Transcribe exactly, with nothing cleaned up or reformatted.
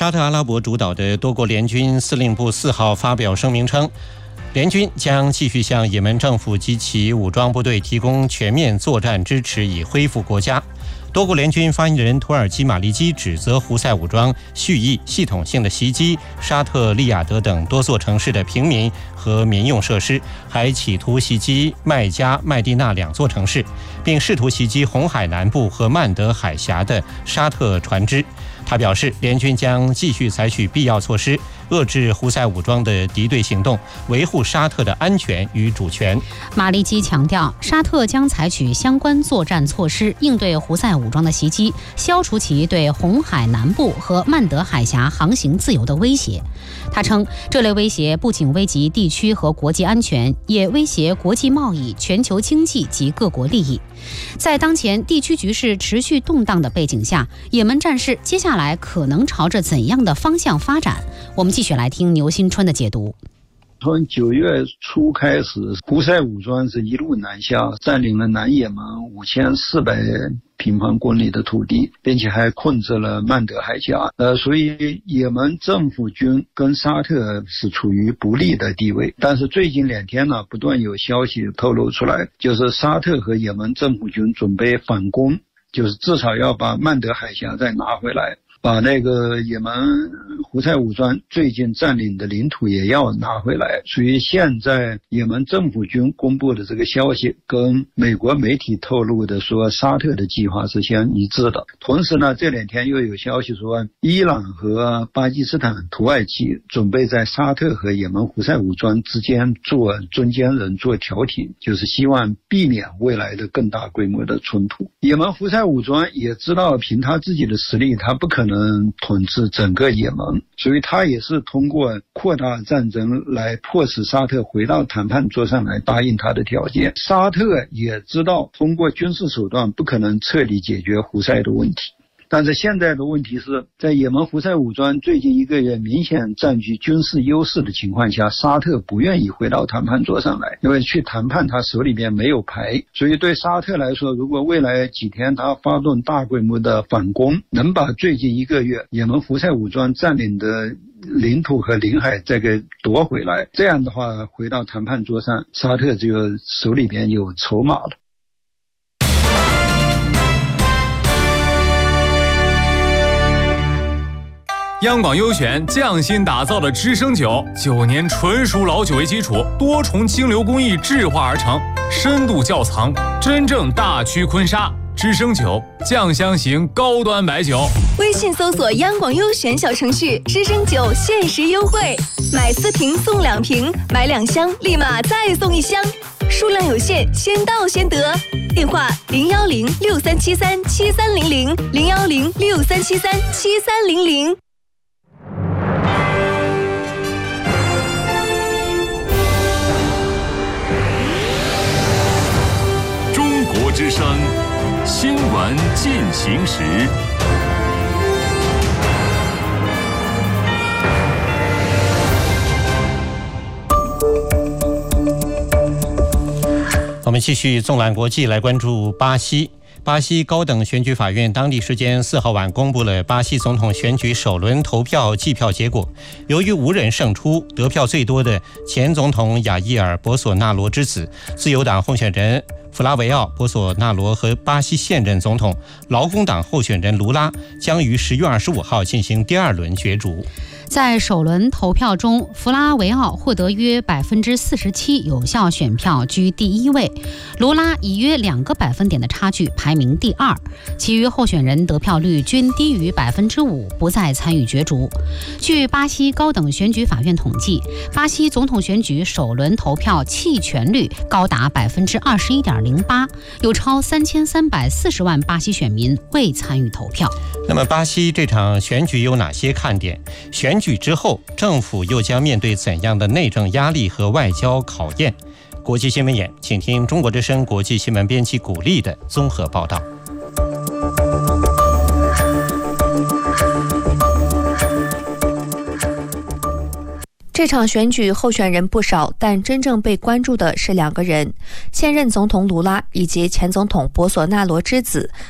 沙特阿拉伯主导的多国联军司令部四号发表声明称，联军将继续向也门政府及其武装部队提供全面作战支持，以恢复国家。多国联军发言人土耳其马利基指责胡塞武装蓄意系统性的袭击沙特利雅得等多座城市的平民和民用设施，还企图袭击麦加、麦地那两座城市，并试图袭击红海南部和曼德海峡的沙特船只。他表示，联军将继续采取必要措施，遏制胡塞武装的敌对行动，维护沙特的安全与主权。 马利基强调，沙特将采取相关作战措施，应对胡塞武装的袭击，消除其对红海南部和曼德海峡航行自由的威胁。他称，这类威胁不仅危及地区和国际安全，也威胁国际贸易、全球经济及各国利益。在当前地区局势持续动荡的背景下，也门战事接下来可能朝着怎样的方向发展？我们继续来听牛新春的解读。 从九月初开始，胡塞武装是一路南下，占领了南也门五千四百平方公里的土地，并且还控制了曼德海峡。呃，所以也门政府军跟沙特是处于不利的地位。但是最近两天呢，不断有消息透露出来，就是沙特和也门政府军准备反攻，就是至少要把曼德海峡再拿回来。把那个也门胡塞武装最近占领的领土也要拿回来，所以现在也门政府军公布的这个消息跟美国媒体透露的说沙特的计划是相一致的。同时呢，这两天又有消息说伊朗和巴基斯坦、土耳其准备在沙特和也门胡塞武装之间做中间人，做调停，就是希望避免未来的更大规模的冲突。也门胡塞武装也知道凭他自己的实力，他不可能统治整个也门，所以他也是通过扩大战争来迫使沙特回到谈判桌上来答应他的条件。沙特也知道通过军事手段不可能彻底解决胡塞的问题。但是现在的问题是，在也门胡塞武装最近一个月明显占据军事优势的情况下，沙特不愿意回到谈判桌上来，因为去谈判他手里边没有牌。所以对沙特来说，如果未来几天他发动大规模的反攻，能把最近一个月也门胡塞武装占领的领土和领海再给夺回来，这样的话回到谈判桌上，沙特就手里边有筹码了。 央广优选匠心打造的知声酒，九年纯熟老酒为基础，多重蒸馏工艺制化而成，深度窖藏，真正大曲坤沙。知声酒，酱香型高端白酒。 微信搜索央广优选小程序，知声酒限时优惠，买四瓶送两瓶，买两箱立马再送一箱，数量有限，先到先得。电话零幺零六三七三七三零零零幺零六三七三七三零零。 国之声新闻进行时， 我们继续纵览国际，来关注巴西。巴西高等选举法院当地时间四号晚公布了巴西总统选举首轮投票计票结果。由于无人胜出，得票最多的前总统亚伊尔·博索纳罗之子、自由党候选人弗拉维奥·博索纳罗和巴西现任总统劳工党候选人卢拉将于十月二十五号进行第二轮角逐。 在首轮投票中，弗拉维奥获得约百分之四十七有效选票，居第一位；卢拉以约两个百分点的差距排名第二。其余候选人得票率均低于百分之五，不再参与角逐。据巴西高等选举法院统计，巴西总统选举首轮投票弃权率高达百分之二十一点零八，有超三千三百四十万巴西选民未参与投票。 那么，巴西这场选举有哪些看点？选举之后，政府又将面对怎样的内政压力和外交考验？国际新闻眼，请听中国之声国际新闻编辑古丽的综合报道。 这场选举候选人不少，但真正被关注的是两个人：现任总统卢拉以及前总统博索纳罗之子、